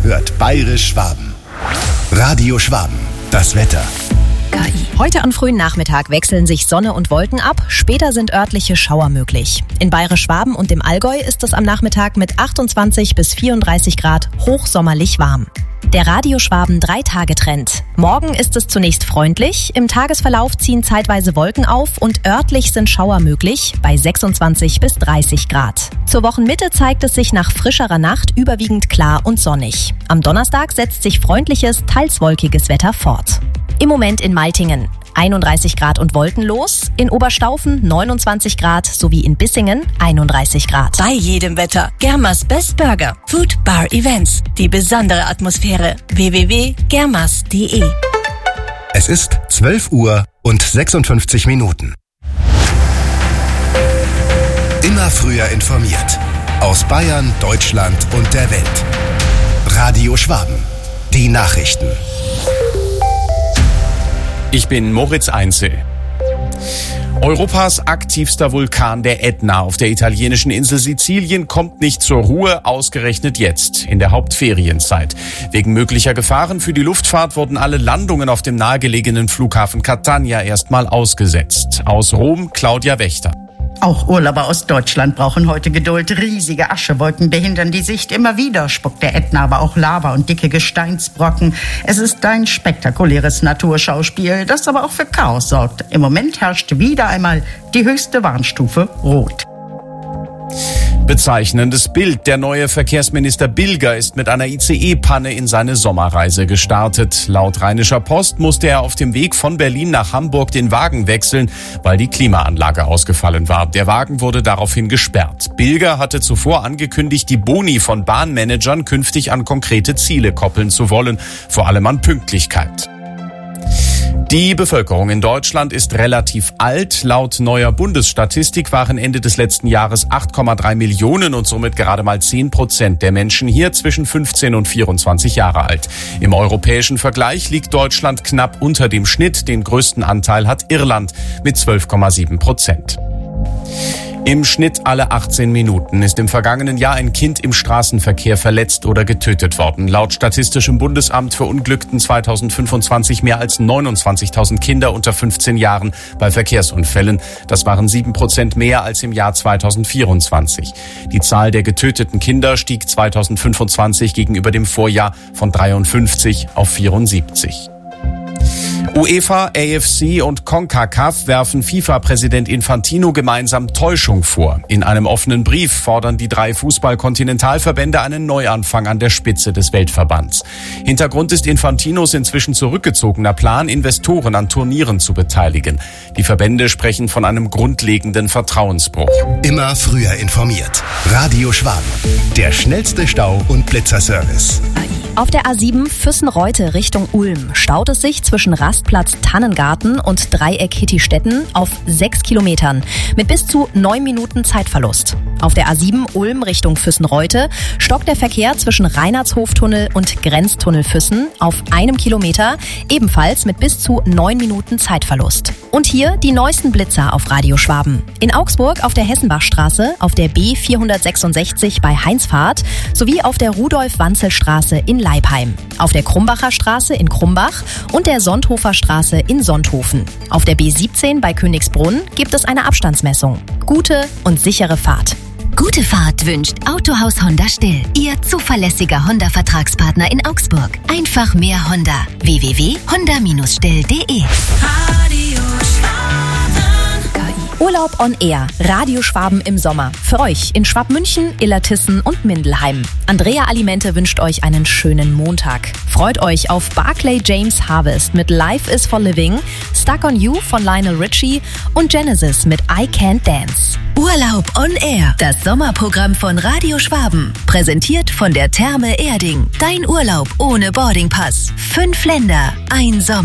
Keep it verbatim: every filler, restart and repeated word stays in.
hört Bayerisch Schwaben. Radio Schwaben, das Wetter. Heute am frühen Nachmittag wechseln sich Sonne und Wolken ab, später sind örtliche Schauer möglich. In Bayerisch Schwaben und dem Allgäu ist es am Nachmittag mit achtundzwanzig bis vierunddreißig Grad hochsommerlich warm. Der Radio Schwaben drei-Tage-Trend. Morgen ist es zunächst freundlich, im Tagesverlauf ziehen zeitweise Wolken auf und örtlich sind Schauer möglich bei sechsundzwanzig bis dreißig Grad. Zur Wochenmitte zeigt es sich nach frischerer Nacht überwiegend klar und sonnig. Am Donnerstag setzt sich freundliches, teils wolkiges Wetter fort. Im Moment in Maltingen einunddreißig Grad und wolkenlos, in Oberstaufen neunundzwanzig Grad sowie in Bissingen einunddreißig Grad. Bei jedem Wetter Germas Best Burger, Food, Bar, Events. Die besondere Atmosphäre. w w w punkt germas punkt de. Es ist zwölf Uhr und sechsundfünfzig Minuten. Immer früher informiert. Aus Bayern, Deutschland und der Welt. Radio Schwaben. Die Nachrichten. Ich bin Moritz Einzel. Europas aktivster Vulkan, der Ätna auf der italienischen Insel Sizilien, kommt nicht zur Ruhe, ausgerechnet jetzt, in der Hauptferienzeit. Wegen möglicher Gefahren für die Luftfahrt wurden alle Landungen auf dem nahegelegenen Flughafen Catania erstmal ausgesetzt. Aus Rom, Claudia Wächter. Auch Urlauber aus Deutschland brauchen heute Geduld. Riesige Aschewolken behindern die Sicht. Immer wieder spuckt der Ätna aber auch Lava und dicke Gesteinsbrocken. Es ist ein spektakuläres Naturschauspiel, das aber auch für Chaos sorgt. Im Moment herrscht wieder einmal die höchste Warnstufe Rot. Bezeichnendes Bild. Der neue Verkehrsminister Bilger ist mit einer I C E-Panne in seine Sommerreise gestartet. Laut Rheinischer Post musste er auf dem Weg von Berlin nach Hamburg den Wagen wechseln, weil die Klimaanlage ausgefallen war. Der Wagen wurde daraufhin gesperrt. Bilger hatte zuvor angekündigt, die Boni von Bahnmanagern künftig an konkrete Ziele koppeln zu wollen, vor allem an Pünktlichkeit. Die Bevölkerung in Deutschland ist relativ alt. Laut neuer Bundesstatistik waren Ende des letzten Jahres acht Komma drei Millionen und somit gerade mal zehn Prozent der Menschen hier zwischen fünfzehn und vierundzwanzig Jahre alt. Im europäischen Vergleich liegt Deutschland knapp unter dem Schnitt. Den größten Anteil hat Irland mit zwölf Komma sieben Prozent. Im Schnitt alle achtzehn Minuten ist im vergangenen Jahr ein Kind im Straßenverkehr verletzt oder getötet worden. Laut Statistischem Bundesamt verunglückten zweitausendfünfundzwanzig mehr als neunundzwanzigtausend Kinder unter fünfzehn Jahren bei Verkehrsunfällen. Das waren sieben Prozent mehr als im Jahr zweitausendvierundzwanzig. Die Zahl der getöteten Kinder stieg zweitausendfünfundzwanzig gegenüber dem Vorjahr von dreiundfünfzig auf vierundsiebzig. UEFA, A F C und CONCACAF werfen FIFA-Präsident Infantino gemeinsam Täuschung vor. In einem offenen Brief fordern die drei Fußball-Kontinentalverbände einen Neuanfang an der Spitze des Weltverbands. Hintergrund ist Infantinos inzwischen zurückgezogener Plan, Investoren an Turnieren zu beteiligen. Die Verbände sprechen von einem grundlegenden Vertrauensbruch. Immer früher informiert. Radio Schwaben. Der schnellste Stau- und Blitzerservice. Auf der A sieben Füssen-Reute Richtung Ulm staut es sich zwischen Rastplatz Tannengarten und Dreieck Hittistetten auf sechs Kilometern mit bis zu neun Minuten Zeitverlust. Auf der A sieben Ulm Richtung Füssen-Reute stockt der Verkehr zwischen Reinhardshoftunnel und Grenztunnel Füssen auf einem Kilometer, ebenfalls mit bis zu neun Minuten Zeitverlust. Und hier die neuesten Blitzer auf Radio Schwaben. In Augsburg auf der Hessenbachstraße, auf der B vierhundertsechsundsechzig bei Heinsfahrt sowie auf der Rudolf-Wanzel-Straße in Leipheim, auf der Krumbacher Straße in Krumbach und der Sonthofer Straße in Sonthofen. Auf der B siebzehn bei Königsbrunn gibt es eine Abstandsmessung. Gute und sichere Fahrt. Gute Fahrt wünscht Autohaus Honda Still, Ihr zuverlässiger Honda-Vertragspartner in Augsburg. Einfach mehr Honda. w w w punkt honda still punkt de. Urlaub on Air, Radio Schwaben im Sommer. Für euch in Schwabmünchen, Illertissen und Mindelheim. Andrea Alimente wünscht euch einen schönen Montag. Freut euch auf Barclay James Harvest mit Life is for Living, Stuck on You von Lionel Richie und Genesis mit I Can't Dance. Urlaub on Air, das Sommerprogramm von Radio Schwaben. Präsentiert von der Therme Erding. Dein Urlaub ohne Boardingpass. Fünf Länder, ein Sommer.